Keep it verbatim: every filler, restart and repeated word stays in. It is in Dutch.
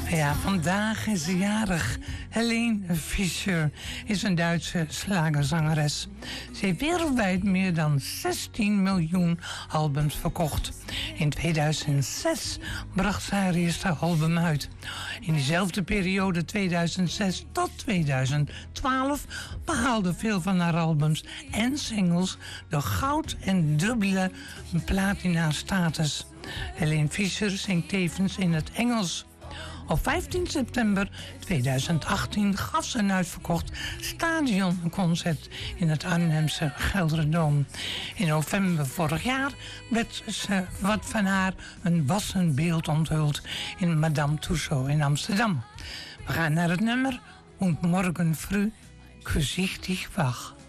Ja, vandaag is ze jarig. Helene Fischer is een Duitse slagerzangeres. Ze heeft wereldwijd meer dan zestien miljoen albums verkocht. In tweeduizend zes bracht ze haar eerste album uit. In diezelfde periode tweeduizend zes tot tweeduizend twaalf behaalden veel van haar albums en singles de goud- en dubbele platina-status. Helene Fischer zingt tevens in het Engels. Op vijftien september tweeduizend achttien gaf ze een uitverkocht stadionconcert in het Arnhemse Gelderdoom. In november vorig jaar werd ze wat van haar een wassen beeld onthuld in Madame Tussauds in Amsterdam. We gaan naar het nummer Und morgen früh gezichtig wach.